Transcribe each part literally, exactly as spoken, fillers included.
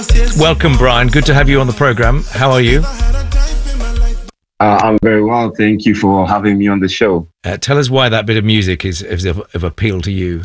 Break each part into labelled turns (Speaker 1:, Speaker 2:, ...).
Speaker 1: Welcome, Brian. Good to have you on the program. How are you?
Speaker 2: Uh, I'm very well. Thank you for having me on the show.
Speaker 1: Uh, tell us why that bit of music is, is of, of appeal to you.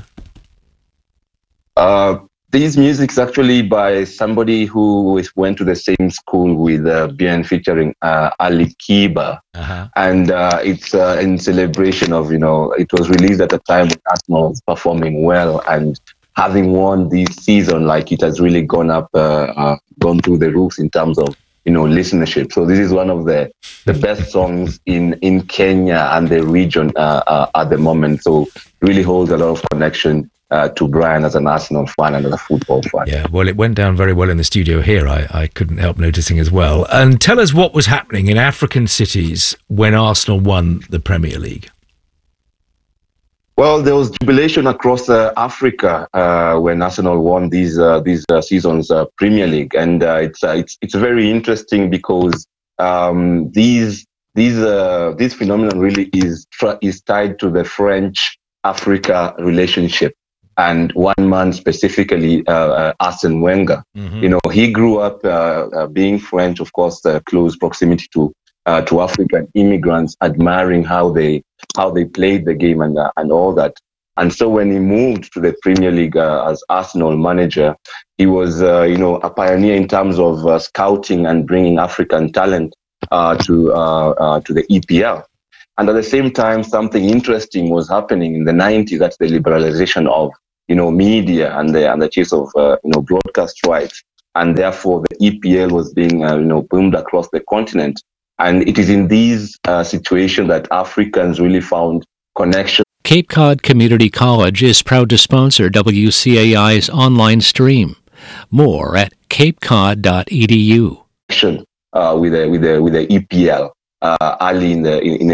Speaker 2: Uh, this music's actually by somebody who is, went to the same school with uh, Bien featuring uh, Ali Kiba.
Speaker 1: Uh-huh.
Speaker 2: And uh, it's uh, in celebration of, you know, it was released at a time when Arsenal was performing well and having won this season, like it has really gone up, uh, uh, gone through the roofs in terms of, you know, listenership. So this is one of the, the best songs in, in Kenya and the region uh, uh, at the moment. So really holds a lot of connection uh, to Brian as an Arsenal fan and as a football fan.
Speaker 1: Yeah, well, it went down very well in the studio here. I, I couldn't help noticing as well. And tell us what was happening in African cities when Arsenal won the Premier League.
Speaker 2: Well, there was jubilation across uh, Africa uh, when Arsenal won these uh, these uh, seasons uh, Premier League, and uh, it's uh, it's it's very interesting because um, these these uh, this phenomenon really is is tied to the French Africa relationship, and one man specifically, uh, uh, Arsene Wenger. Mm-hmm. You know, he grew up uh, uh, being French, of course, uh, close proximity to uh, to African immigrants, admiring how they. how they played the game and uh, and all that. And so when he moved to the Premier League uh, as Arsenal manager, he was, uh, you know, a pioneer in terms of uh, scouting and bringing African talent uh, to uh, uh, to the E P L. And at the same time, something interesting was happening in the nineties. That's the liberalization of, you know, media and the and the chase of, uh, you know, broadcast rights. And therefore, the E P L was being, uh, you know, boomed across the continent. And it is in these uh, situations that Africans really found connection.
Speaker 3: Cape Cod Community College is proud to sponsor W C A I's online stream. More at cape cod dot e d u.
Speaker 2: Uh, with the with the with the E P L uh, early in the in, in